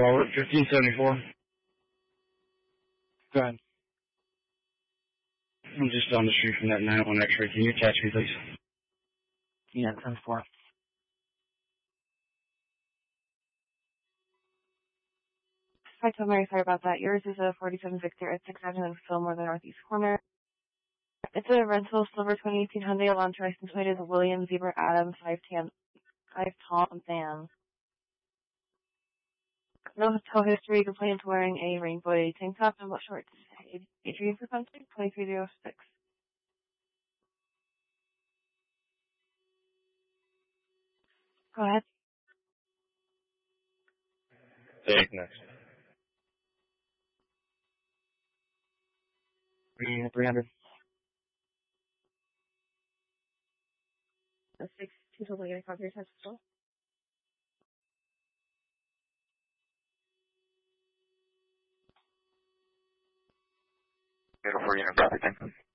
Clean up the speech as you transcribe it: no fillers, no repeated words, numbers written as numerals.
Robert, 1574. Go ahead. I'm just down the street from that 901 X-ray. Can you attach me, please? Yeah, 10-4. Hi, Tom. Mary, sorry about that. Yours is a 47 Victor at 6th Avenue in Fillmore, the northeast corner. It's a rental silver 2018 Hyundai Elantra. License plate is a William Zebra Adam 5 Tom Van. No tow history. Complainant wearing a rainbow tank top and what shorts. Adrian for contact 2306. Go ahead. Take next. 300. 6 2 total getting copy your test as well. Beautiful unit, copy, thank you.